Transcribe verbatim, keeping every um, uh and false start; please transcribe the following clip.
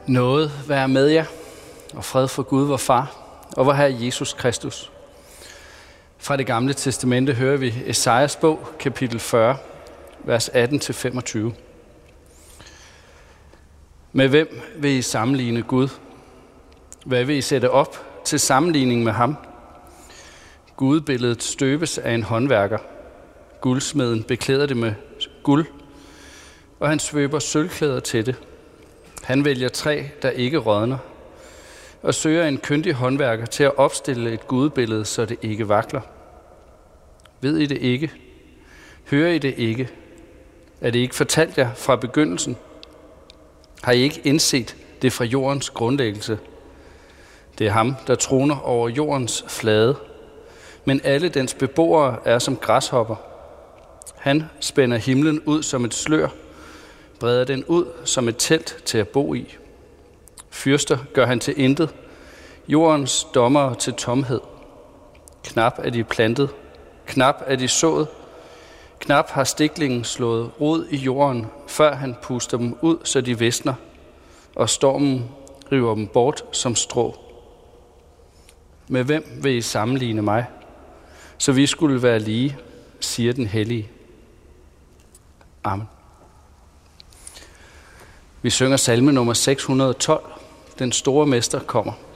Nåde være med jer, og fred for Gud, vor Far, og vor Herre Jesus Kristus. Fra det gamle testamente hører vi Esajas bog, kapitel fyrre, vers atten til femogtyve. Med hvem vil I sammenligne Gud? Hvad vil I sætte op til sammenligning med ham? Gudbilledet støbes af en håndværker. Guldsmeden beklæder det med guld, og han svøber sølvklæder til det. Han vælger træ, der ikke rådner, og søger en kyndig håndværker til at opstille et gudbillede, så det ikke vakler. Ved I det ikke? Hører I det ikke? Er det ikke fortalt jer fra begyndelsen? Har I ikke indset det fra jordens grundlæggelse? Det er ham, der troner over jordens flade, men alle dens beboere er som græshopper. Han spænder himlen ud som et slør, breder den ud som et telt til at bo i. Fyrster gør han til intet, jordens dommere til tomhed. Knap er de plantet, knap er de sået, knap har stiklingen slået rod i jorden, før han puster dem ud, så de visner, og stormen river dem bort som strå. Med hvem vil I sammenligne mig, så vi skulle være lige, siger den hellige. Amen. Vi synger salme nummer seks hundrede og tolv. Den store mester kommer.